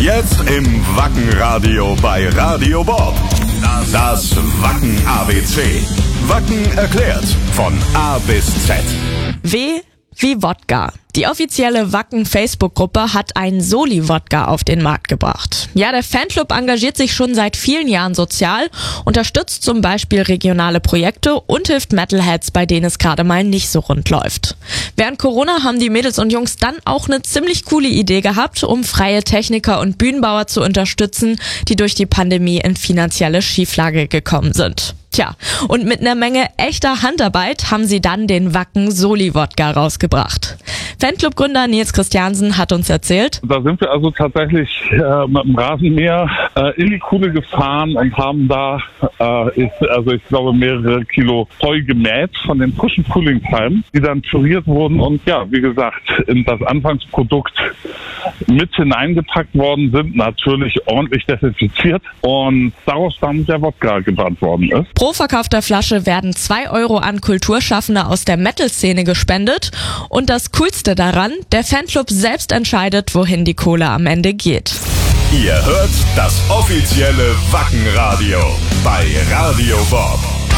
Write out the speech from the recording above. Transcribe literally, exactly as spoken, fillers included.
Jetzt im Wacken-Radio bei Radio Bob. Das Wacken-A B C. Wacken erklärt von A bis Z. W wie Wodka. Die offizielle Wacken-Facebook-Gruppe hat einen Soli-Wodka auf den Markt gebracht. Ja, der Fanclub engagiert sich schon seit vielen Jahren sozial, unterstützt zum Beispiel regionale Projekte und hilft Metalheads, bei denen es gerade mal nicht so rund läuft. Während Corona haben die Mädels und Jungs dann auch eine ziemlich coole Idee gehabt, um freie Techniker und Bühnenbauer zu unterstützen, die durch die Pandemie in finanzielle Schieflage gekommen sind. Tja, und mit einer Menge echter Handarbeit haben sie dann den Wacken Soli-Wodka rausgebracht. Fanclub-Gründer Nils Christiansen hat uns erzählt: Da sind wir also tatsächlich äh, mit dem Rasenmäher äh, in die Kuhle gefahren und haben da, äh, ist, also ich glaube, mehrere Kilo Heu gemäht von den frischen Frühlingspalmen, die dann püriert wurden und ja, wie gesagt, in das Anfangsprodukt mit hineingepackt worden sind, natürlich ordentlich desinfiziert und daraus dann der Wodka gebrannt worden ist. Pro verkaufter Flasche werden zwei Euro an Kulturschaffende aus der Metal-Szene gespendet. Und das Coolste daran, der Fanclub selbst entscheidet, wohin die Kohle am Ende geht. Ihr hört das offizielle Wacken-Radio bei Radio Bob.